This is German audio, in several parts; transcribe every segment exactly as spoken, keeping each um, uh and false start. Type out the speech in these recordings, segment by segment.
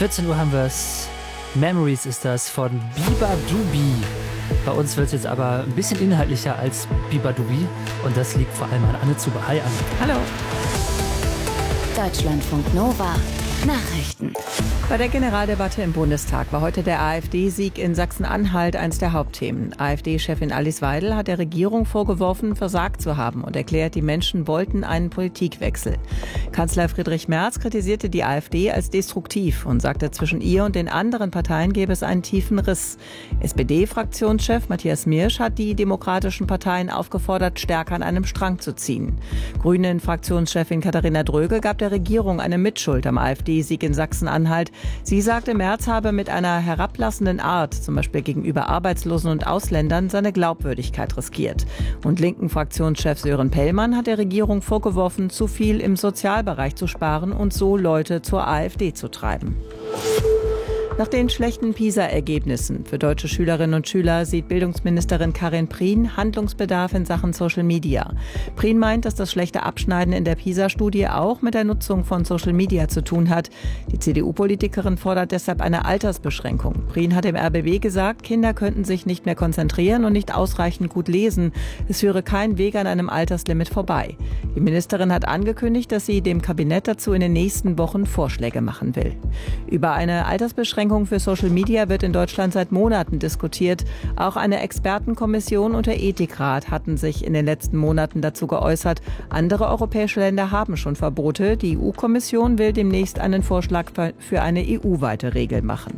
vierzehn Uhr haben wir es. Memories ist das von Bibadubi. Bei uns wird es jetzt aber ein bisschen inhaltlicher als Bibadubi. Und das liegt vor allem an Anne Zuber. Hi Anne. Hallo. Deutschlandfunk Nova. Nachrichten. Bei der Generaldebatte im Bundestag war heute der AfD-Sieg in Sachsen-Anhalt eines der Hauptthemen. AfD-Chefin Alice Weidel hat der Regierung vorgeworfen, versagt zu haben und erklärt, die Menschen wollten einen Politikwechsel. Kanzler Friedrich Merz kritisierte die AfD als destruktiv und sagte, zwischen ihr und den anderen Parteien gäbe es einen tiefen Riss. S P D-Fraktionschef Matthias Mirsch hat die demokratischen Parteien aufgefordert, stärker an einem Strang zu ziehen. Grünen-Fraktionschefin Katharina Dröge gab der Regierung eine Mitschuld am AfD-Sieg in Sachsen-Anhalt. Sie sagte, Merz habe mit einer herablassenden Art, zum Beispiel gegenüber Arbeitslosen und Ausländern, seine Glaubwürdigkeit riskiert. Und linken Fraktionschef Sören Pellmann hat der Regierung vorgeworfen, zu viel im Sozialbereich zu sparen und so Leute zur AfD zu treiben. Nach den schlechten PISA-Ergebnissen für deutsche Schülerinnen und Schüler sieht Bildungsministerin Karin Prien Handlungsbedarf in Sachen Social Media. Prien meint, dass das schlechte Abschneiden in der PISA-Studie auch mit der Nutzung von Social Media zu tun hat. Die C D U-Politikerin fordert deshalb eine Altersbeschränkung. Prien hat im R B B gesagt, Kinder könnten sich nicht mehr konzentrieren und nicht ausreichend gut lesen. Es führe kein Weg an einem Alterslimit vorbei. Die Ministerin hat angekündigt, dass sie dem Kabinett dazu in den nächsten Wochen Vorschläge machen will. Über eine Altersbeschränkung für Social Media wird in Deutschland seit Monaten diskutiert. Auch eine Expertenkommission und der Ethikrat hatten sich in den letzten Monaten dazu geäußert. Andere europäische Länder haben schon Verbote. Die E U-Kommission will demnächst einen Vorschlag für eine E U-weite Regel machen.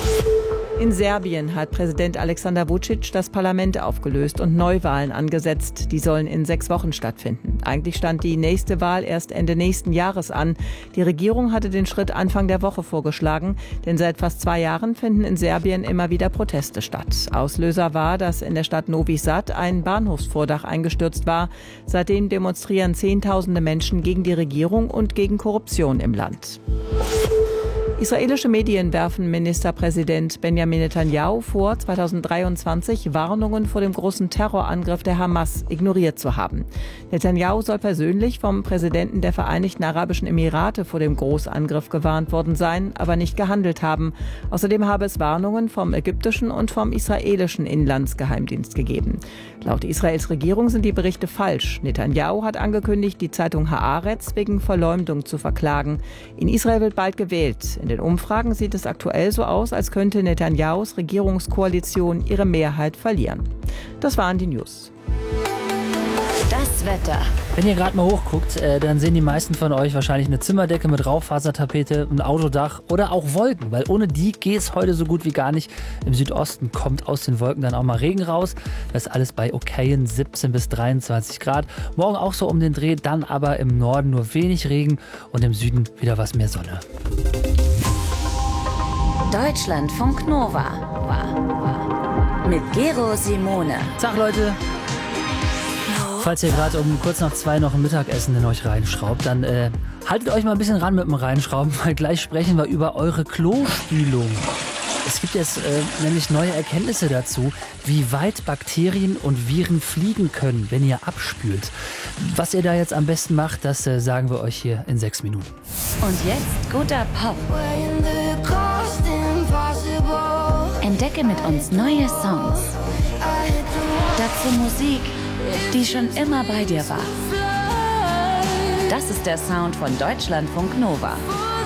In Serbien hat Präsident Aleksandar Vučić das Parlament aufgelöst und Neuwahlen angesetzt. Die sollen in sechs Wochen stattfinden. Eigentlich stand die nächste Wahl erst Ende nächsten Jahres an. Die Regierung hatte den Schritt Anfang der Woche vorgeschlagen, denn seit fast zwei Jahren finden in Serbien immer wieder Proteste statt. Auslöser war, dass in der Stadt Novi Sad ein Bahnhofsvordach eingestürzt war. Seitdem demonstrieren Zehntausende Menschen gegen die Regierung und gegen Korruption im Land. Israelische Medien werfen Ministerpräsident Benjamin Netanyahu vor, zweitausenddreiundzwanzig Warnungen vor dem großen Terrorangriff der Hamas ignoriert zu haben. Netanyahu soll persönlich vom Präsidenten der Vereinigten Arabischen Emirate vor dem Großangriff gewarnt worden sein, aber nicht gehandelt haben. Außerdem habe es Warnungen vom ägyptischen und vom israelischen Inlandsgeheimdienst gegeben. Laut Israels Regierung sind die Berichte falsch. Netanyahu hat angekündigt, die Zeitung Haaretz wegen Verleumdung zu verklagen. In Israel wird bald gewählt. In den Umfragen sieht es aktuell so aus, als könnte Netanyahus Regierungskoalition ihre Mehrheit verlieren. Das waren die News. Das Wetter. Wenn ihr gerade mal hochguckt, äh, dann sehen die meisten von euch wahrscheinlich eine Zimmerdecke mit Raufasertapete, ein Autodach oder auch Wolken, weil ohne die geht es heute so gut wie gar nicht. Im Südosten kommt aus den Wolken dann auch mal Regen raus. Das ist alles bei okayen siebzehn bis dreiundzwanzig Grad. Morgen auch so um den Dreh, dann aber im Norden nur wenig Regen und im Süden wieder was mehr Sonne. Deutschlandfunk Nova. Mit Gero Simone. Tag Leute. Falls ihr gerade um kurz nach zwei noch ein Mittagessen in euch reinschraubt, dann äh, haltet euch mal ein bisschen ran mit dem Reinschrauben, weil gleich sprechen wir über eure Klospülung. Es gibt jetzt äh, nämlich neue Erkenntnisse dazu, wie weit Bakterien und Viren fliegen können, wenn ihr abspült. Was ihr da jetzt am besten macht, das äh, sagen wir euch hier in sechs Minuten. Und jetzt guter Pop. Entdecke mit uns neue Songs. Dazu Musik, die schon immer bei dir war. Das ist der Sound von Deutschlandfunk Nova.